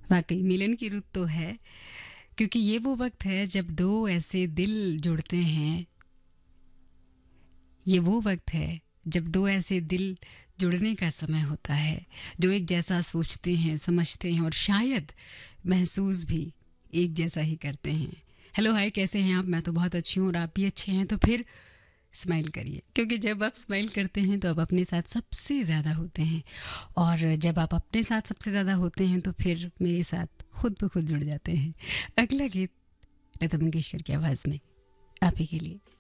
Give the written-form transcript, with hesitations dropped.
वाकई मिलन की रुत तो है, क्योंकि ये वो वक्त है जब दो ऐसे दिल जुड़ते हैं। ये वो वक्त है जब दो ऐसे दिल जुड़ने का समय होता है, जो एक जैसा सोचते हैं, समझते हैं और शायद महसूस भी एक जैसा ही करते हैं। हेलो हाय, कैसे हैं आप? मैं तो बहुत अच्छी हूँ और आप भी अच्छे हैं, तो फिर स्माइल करिए, क्योंकि जब आप स्माइल करते हैं तो आप अपने साथ सबसे ज़्यादा होते हैं, और जब आप अपने साथ सबसे ज़्यादा होते हैं तो फिर मेरे साथ खुद ब खुद जुड़ जाते हैं। अगला गीत लता मंगेशकर की आवाज़ में आप ही के लिए।